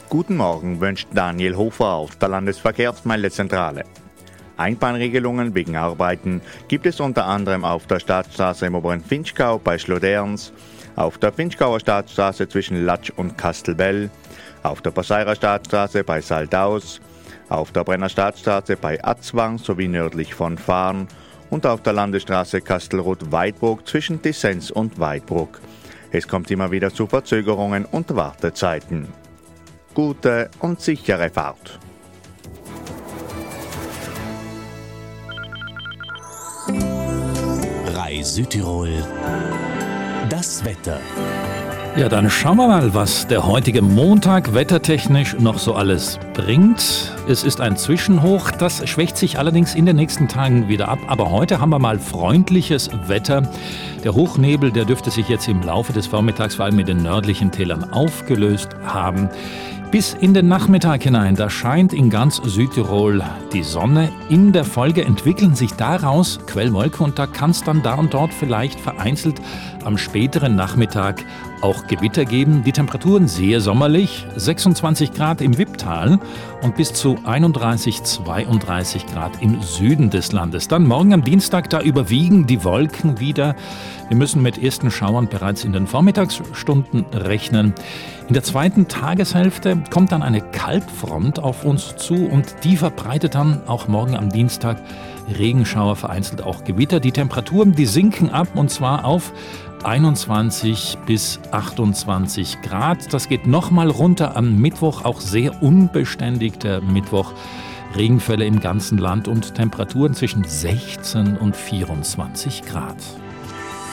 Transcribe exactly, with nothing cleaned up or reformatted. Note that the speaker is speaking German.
Guten Morgen wünscht Daniel Hofer aus der Landesverkehrsmeldezentrale. Einbahnregelungen wegen Arbeiten gibt es unter anderem auf der Staatsstraße im oberen Vinschgau bei Schloderns, auf der Vinschgauer Staatsstraße zwischen Latsch und Kastelbell, auf der Passeirer Staatsstraße bei Saldaus, auf der Brenner Staatsstraße bei Atzwang sowie nördlich von Fahrn und auf der Landesstraße Kastelruth-Weidbruck zwischen Dissens und Weidbruck. Es kommt immer wieder zu Verzögerungen und Wartezeiten. Gute und sichere Fahrt. Rai Südtirol, das Wetter. Ja, dann schauen wir mal, was der heutige Montag wettertechnisch noch so alles bringt. Es ist ein Zwischenhoch, das schwächt sich allerdings in den nächsten Tagen wieder ab. Aber heute haben wir mal freundliches Wetter. Der Hochnebel, der dürfte sich jetzt im Laufe des Vormittags vor allem in den nördlichen Tälern aufgelöst haben. Bis in den Nachmittag hinein, da scheint in ganz Südtirol die Sonne. In der Folge entwickeln sich daraus Quellwolken und da kann es dann da und dort vielleicht vereinzelt am späteren Nachmittag auch Gewitter geben. Die Temperaturen sehr sommerlich, sechsundzwanzig Grad im Wipptal und bis zu einunddreißig, zweiunddreißig Grad im Süden des Landes. Dann morgen am Dienstag, da überwiegen die Wolken wieder. Wir müssen mit ersten Schauern bereits in den Vormittagsstunden rechnen. In der zweiten Tageshälfte kommt dann eine Kaltfront auf uns zu und die verbreitet dann auch morgen am Dienstag Regenschauer, vereinzelt auch Gewitter. Die Temperaturen, die sinken ab und zwar auf einundzwanzig bis achtundzwanzig Grad. Das geht nochmal runter am Mittwoch, auch sehr unbeständig der Mittwoch. Regenfälle im ganzen Land und Temperaturen zwischen sechzehn und vierundzwanzig Grad.